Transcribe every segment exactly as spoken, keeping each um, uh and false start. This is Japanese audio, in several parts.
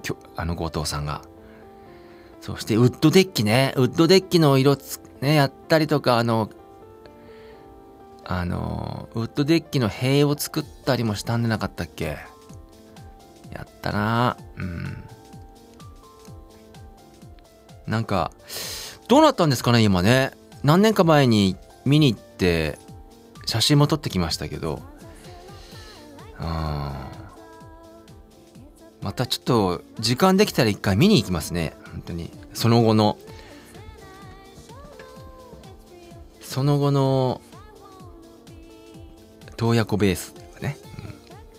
きょあの後藤さんが。そしてウッドデッキね、ウッドデッキの色つねやったりとか、あのあのウッドデッキの塀を作ったりもしたんでなかったっけ。やったな。うん。なんかどうなったんですかね今ね。何年か前に見に行って写真も撮ってきましたけど、あまたちょっと時間できたら一回見に行きますね。本当にその後のその後の洞爺湖ベースとかね、うん、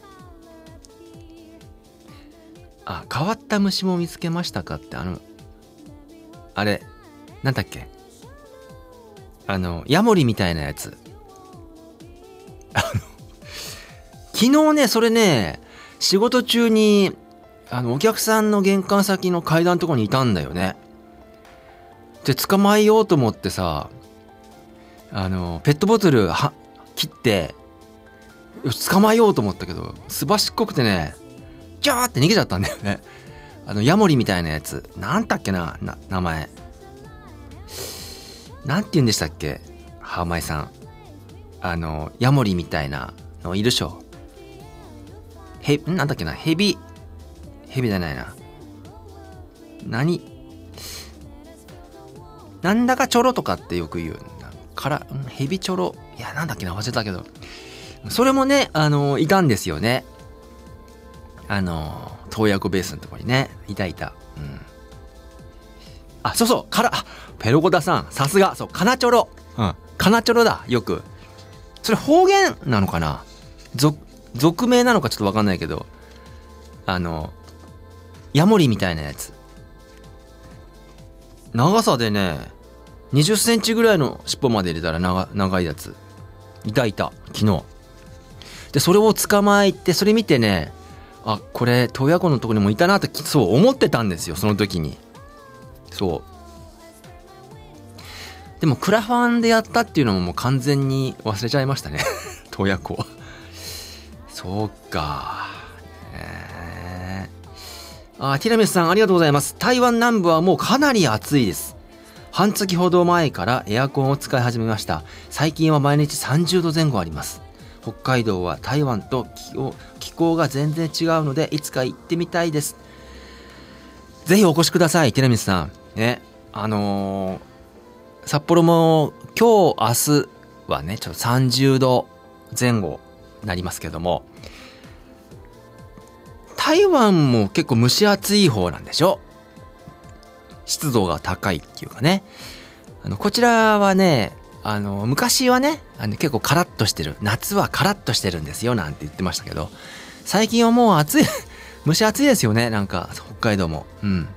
あ、変わった虫も見つけましたかって、あのあれなんだっけ、あのヤモリみたいなやつ、あの昨日ねそれね仕事中にあのお客さんの玄関先の階段のとこにいたんだよね。で捕まえようと思ってさ、あのペットボトルは切って捕まえようと思ったけど、すばしっこくてねジャーって逃げちゃったんだよね。あのヤモリみたいなやつ、なんだっけな、な名前なんて言うんでしたっけ、ハーマイさん。あのヤモリみたいなのいるでしょ。へなんだっけな、ヘビヘビじゃないな、何なんだかちょろとかってよく言うからヘビちょろ、いやなんだっけな忘れたけど、それもねあのいたんですよね。あの洞爺湖ベースのところにねいたいた、うん、あそうそうからペロコダさんさすが、そうカナチョロ、うん、カナチョロだ。よくそれ方言なのかな、俗俗名なのかちょっと分かんないけど、あのヤモリみたいなやつ、長さでねにじゅっセンチぐらいの尻尾まで入れたら 長, 長いやついたいた昨日で、それを捕まえて、それ見てね、あこれ洞爺湖のとこにもいたなってそう思ってたんですよその時に。そうでもクラファンでやったっていうのももう完全に忘れちゃいましたね洞爺湖そうか、えー、あティラミスさんありがとうございます。台湾南部はもうかなり暑いです。半月ほど前からエアコンを使い始めました。最近は毎日さんじゅうどぜん後あります。北海道は台湾と気候、気候が全然違うのでいつか行ってみたいです。ぜひお越しくださいティラミスさんね。あのー、札幌も今日明日はねちょっとさんじゅうどぜん後なりますけども、台湾も結構蒸し暑い方なんでしょ。湿度が高いっていうかね、あのこちらはねあの昔はねあの結構カラッとしてる、夏はカラッとしてるんですよなんて言ってましたけど、最近はもう暑い蒸し暑いですよね。なんか北海道もうん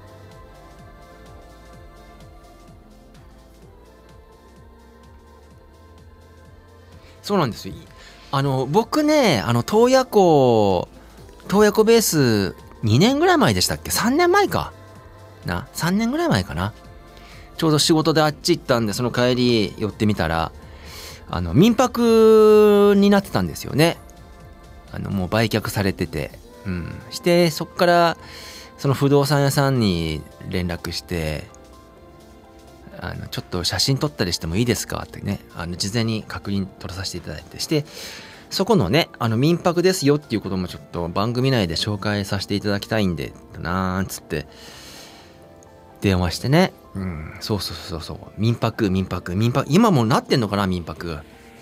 そうなんですよ。あの僕ねあの洞爺湖洞爺湖ベースにねんぐらい前でしたっけ、さんねんまえかな、さんねんぐらい前かな。ちょうど仕事であっち行ったんでその帰り寄ってみたらあの民泊になってたんですよね。あのもう売却されてて、うん、してそっからその不動産屋さんに連絡してあのちょっと写真撮ったりしてもいいですかってね、あの事前に確認取らさせていただいて、してそこのねあの民泊ですよっていうこともちょっと番組内で紹介させていただきたいんでなーんつって電話してね、うん、そうそうそうそう、民泊民泊民泊今もうなってんのかな民泊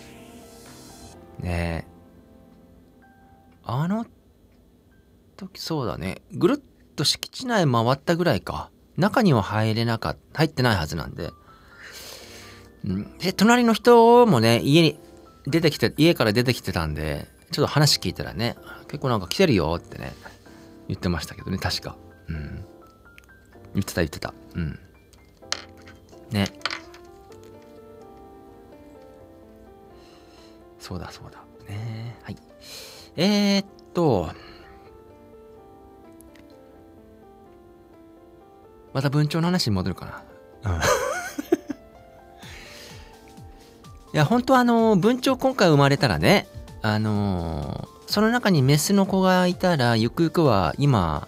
ねえ、あの時そうだねぐるっと敷地内回ったぐらいか、中には入れなかった入ってないはずなんで、うん、で隣の人もね家に出てきて家から出てきてたんでちょっと話聞いたらね結構なんか来てるよってね言ってましたけどね確か、うん、言ってた言ってた、うんね、そうだそうだね。はい、えー、っとまた文鳥の話に戻るかな、うん、いや本当はあの文鳥今回生まれたらねあのー、その中にメスの子がいたらゆくゆくは今